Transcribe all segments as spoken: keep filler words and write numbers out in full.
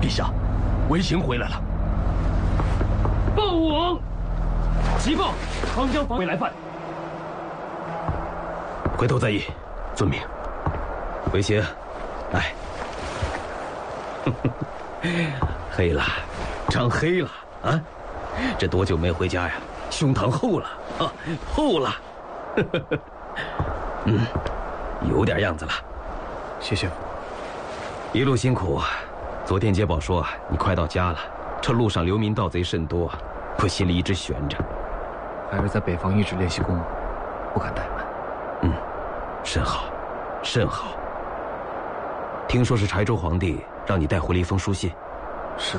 陛下，卫青回来了。 报武王，急报长江防卫来犯。 回头再议，遵命。卫青，来。黑了，长黑了啊！这多久没回家呀？胸膛厚了啊，厚了。嗯，有点样子了。 谢谢父。 一路辛苦，昨天接宝说你快到家了，这路上流民盗贼甚多，我心里一直悬着。 孩儿在北方一直练习弓，不敢怠慢。 嗯，甚好，甚好。听说是柴州皇帝让你带回了一封书信。 是。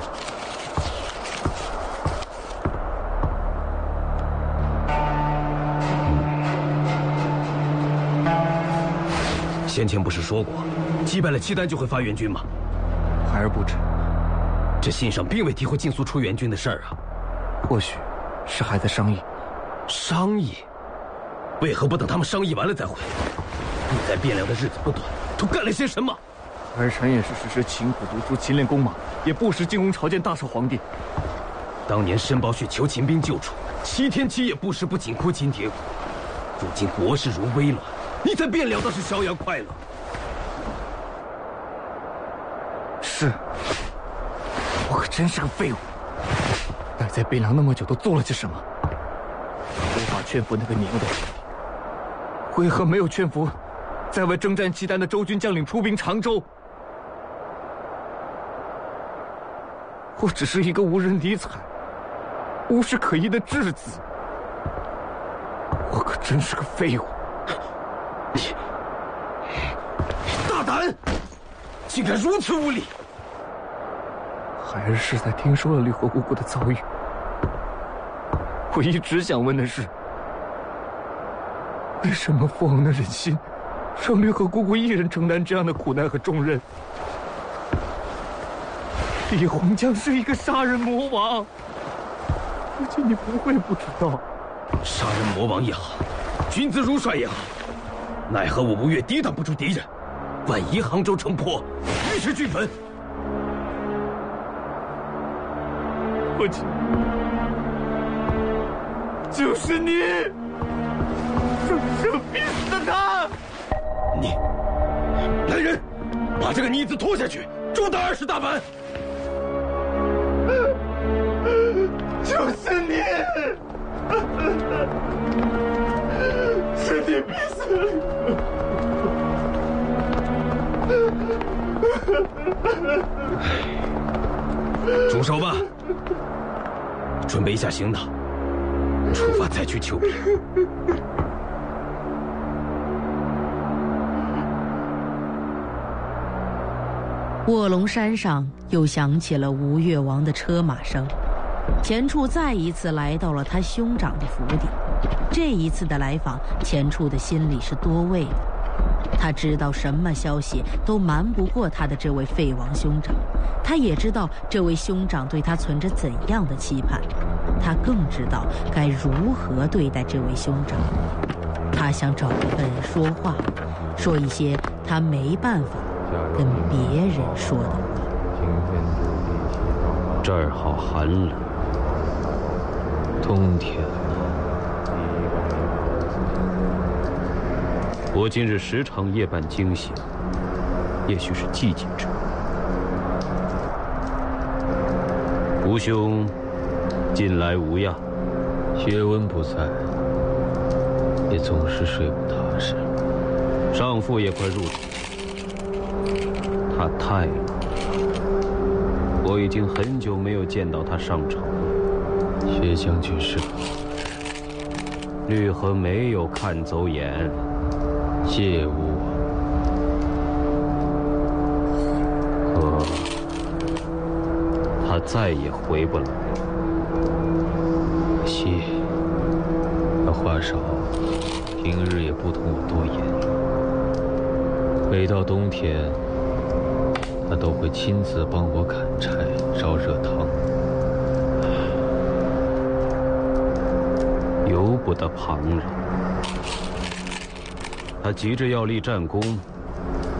先前不是说过，击败了契丹就会发援军吗？ 孩儿不知。 这信上并未提回尽速出援军的事儿啊。 或许是还在商议。 商议？为何不等他们商议完了再回？你在汴梁的日子不短，都干了些什么？ 孩儿陈也是时时勤苦读书，勤练弓马，也不时进宫朝见大少皇帝。 当年申包胥求秦兵救楚，七天七夜不食不紧哭秦帖骨。如今国事如危乱，你在汴梁倒是逍遥快乐。 是，我可真是个废物。待在汴梁那么久，都做了些什么？无法劝服那个年幼的皇帝，为何没有劝服在外征战契丹的周军将领出兵常州？我只是一个无人理睬、无事可依的稚子，我可真是个废物。 你，大胆，竟敢如此无礼！ 孩儿是在听说了绿河姑姑的遭遇，我一直想问的是，为什么父王能忍心让绿河姑姑一人承担这样的苦难和重任？李洪将是一个杀人魔王，而且你不会不知道。 杀人魔王也好，君子如帅也好，奈何我吴越抵挡不住敌人，万一杭州城破，玉石俱焚。 父亲，就是你，生生逼死的他！ 你，来人，把这个逆子拖下去，重打二十大板！ 就是你，是你逼死了我。住手吧！准备一下行囊，出发再去求兵。 卧龙山上又响起了吴越王的车马声，钱处再一次来到了他兄长的府邸。这一次的来访，钱处的心里是多畏的。他知道什么消息都瞒不过他的这位废王兄长，他也知道这位兄长对他存着怎样的期盼，他更知道该如何对待这位兄长。他想找个人说话，说一些他没办法跟别人说的话。 这儿好寒冷，冬天了。我今日时常夜半惊醒，也许是寂静之梦。吴兄近来无恙？薛温不在，也总是睡不踏实。上父也快入朝，他太忙了，我已经很久没有见到他上朝了。薛将军是个好人，绿河没有看走眼。谢吾，可他再也回不来了。可惜，他话少，平日也不同我多言。每到冬天，他都会亲自帮我砍柴、烧热汤，由不得旁人。他急着要立战功，